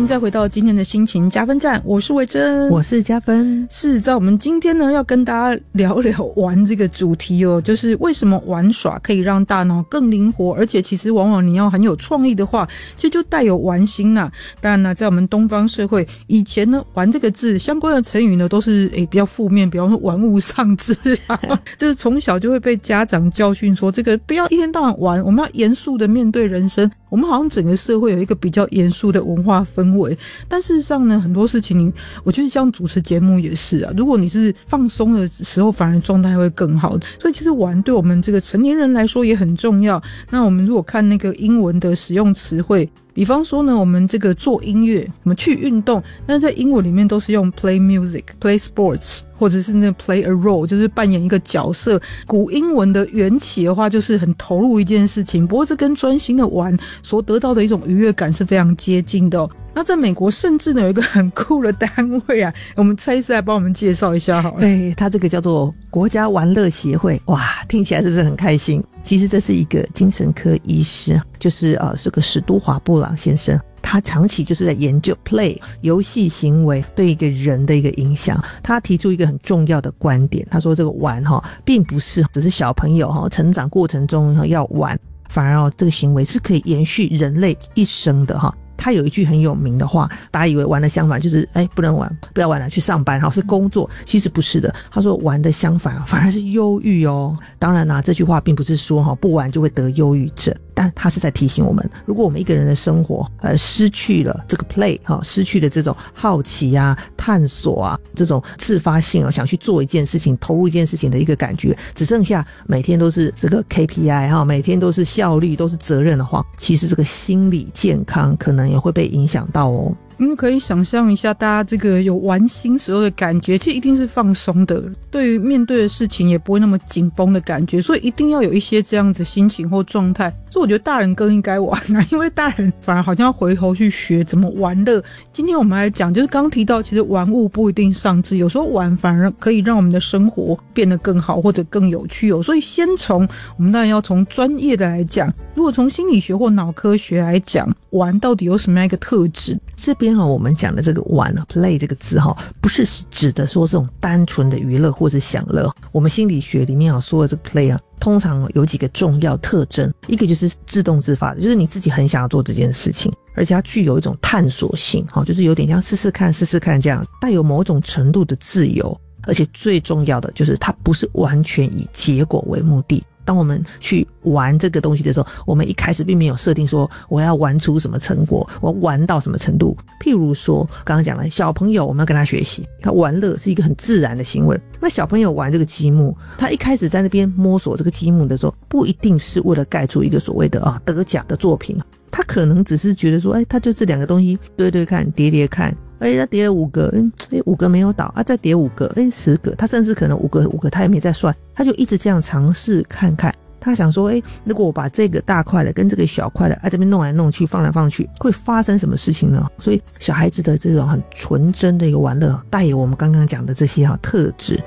迎再回到今天的心情加分站，我是维珍， 我是加分。 是在我们今天呢要跟大家聊聊玩这个主题哦，就是为什么玩耍可以让大脑更灵活，而且其实往往你要很有创意的话，其实就带有玩心啦。当然呢，在我们东方社会以前呢，玩这个字相关的成语呢都是比较负面，比方说玩物丧志啊，就是从小就会被家长教训说，这个不要一天到晚玩，我们要严肃的面对人生。我们好像整个社会有一个比较严肃的文化氛围，但事实上呢，很多事情我觉得像主持节目也是啊，如果你是放松的时候，反而状态会更好。所以其实玩对我们这个成年人来说也很重要。那我们如果看那个英文的使用词汇，比方说呢，我们这个做音乐，我们去运动，但是在英文里面都是用 play music、play sports， 或者是那 play a role， 就是扮演一个角色。古英文的缘起的话，就是很投入一件事情，不过这跟专心的玩所得到的一种愉悦感是非常接近的哦。那在美国甚至呢有一个很酷的单位啊，我们蔡医师来帮我们介绍一下好了。 对，它这个叫做国家玩乐协会，哇，听起来是不是很开心？其实这是一个精神科医师，就是这个史都华布朗先生，他长期就是在研究 play 游戏行为对一个人的一个影响。他提出一个很重要的观点，他说这个玩并不是只是小朋友成长过程中要玩，反而这个行为是可以延续人类一生的他有一句很有名的话，大家以为玩的相反就是不能玩，不要玩了，去上班是工作，其实不是的。他说玩的相反反而是忧郁哦。当然这句话并不是说不玩就会得忧郁症，但他是在提醒我们，如果我们一个人的生活失去了这个 play 失去了这种好奇啊、探索啊、这种自发性想去做一件事情、投入一件事情的一个感觉，只剩下每天都是这个 KPI 每天都是效率、都是责任的话，其实这个心理健康可能也会被影响到哦。 可以想象一下大家这个有玩心时候的感觉，其实一定是放松的，对于面对的事情也不会那么紧绷的感觉，所以一定要有一些这样子心情或状态。所以我觉得大人更应该玩因为大人反而好像要回头去学怎么玩乐。今天我们来讲，就是刚提到其实玩物不一定丧志，有时候玩反而可以让我们的生活变得更好或者更有趣哦。所以先从我们当然要从专业的来讲，如果从心理学或脑科学来讲，玩到底有什么样一个特质？ 这边我们讲的这个玩play 这个字不是指的说这种单纯的娱乐或是享乐。我们心理学里面说的这个 play通常有几个重要特征，一个就是自动自发的，就是你自己很想要做这件事情，而且它具有一种探索性就是有点像试试看这样，带有某种程度的自由，而且最重要的就是它不是完全以结果为目的。当我们去玩这个东西的时候，我们一开始并没有设定说我要玩出什么成果，我要玩到什么程度。譬如说刚刚讲了小朋友，我们要跟他学习，他玩乐是一个很自然的行为。那小朋友玩这个积木，他一开始在那边摸索这个积木的时候，不一定是为了盖出一个所谓的得奖的作品，他可能只是觉得说他就这两个东西对对看叠叠看，他叠了5个，5个没有倒再叠5个10个，他甚至可能5个他也没在算，他就一直这样尝试看看。他想说如果我把这个大块的跟这个小块的这边弄来弄去放来放去，会发生什么事情呢？所以小孩子的这种很纯真的一个玩乐，带有我们刚刚讲的这些特质。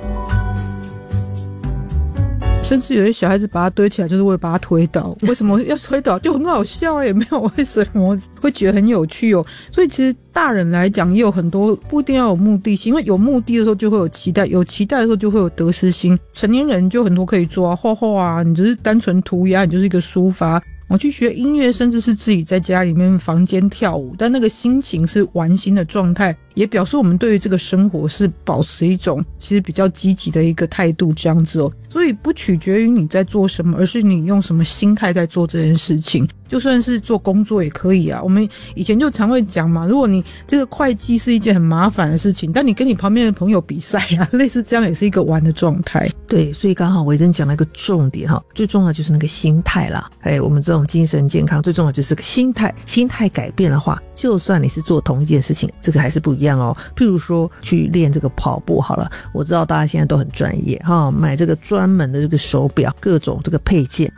甚至有些小孩子把它堆起来就是为了把它推倒，为什么要推倒？就很好笑也没有为什么会觉得很有趣哦。所以其实大人来讲也有很多不一定要有目的性，因为有目的的时候就会有期待，有期待的时候就会有得失心。成年人就很多可以做画画你就是单纯涂鸦，你就是一个抒发。我去学音乐，甚至是自己在家里面房间跳舞，但那个心情是玩心的状态，也表示我们对于这个生活是保持一种其实比较积极的一个态度这样子哦。所以不取决于你在做什么，而是你用什么心态在做这件事情。就算是做工作也可以啊，我们以前就常会讲嘛，如果你这个会计是一件很麻烦的事情，但你跟你旁边的朋友比赛类似这样也是一个玩的状态。 对，所以刚好维珍讲了一个重点最重要就是那个心态啦。我们这种精神健康最重要就是个心态，心态改变的话，就算你是做同一件事情，这个还是不一样哦。譬如说去练这个跑步好了，我知道大家现在都很专业买这个专门的这个手表，各种这个配件，